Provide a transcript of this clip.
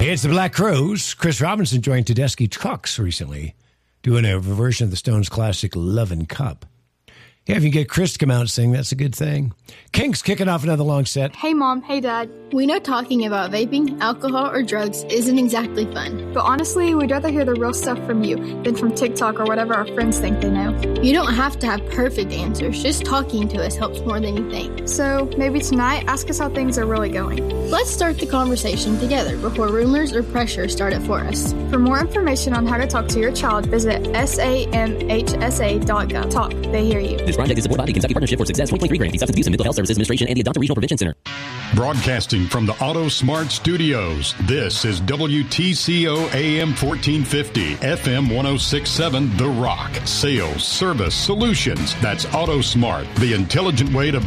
It's the Black Crowes. Chris Robinson joined Tedeschi Trucks recently, doing a version of the Stones' classic Lovin' Cup. Yeah, if you get Chris to come out and sing, that's a good thing. Kinks kicking off another long set. Hey, Mom. Hey, Dad. We know talking about vaping, alcohol, or drugs isn't exactly fun. But honestly, we'd rather hear the real stuff from you than from TikTok or whatever our friends think they know. You don't have to have perfect answers. Just talking to us helps more than you think. So maybe tonight, ask us how things are really going. Let's start the conversation together before rumors or pressure start it for us. For more information on how to talk to your child, visit samhsa.gov. Talk. They hear you. This project is supported by the Kentucky Partnership for Success 2023 grant, the Substance Abuse and Mental Health Services Administration, and the Adopt a Regional Prevention Center. Broadcasting from the Auto Smart Studios, this is WTCO AM 1450, FM 1067, The Rock. Sales, service, solutions. That's Auto Smart, the intelligent way to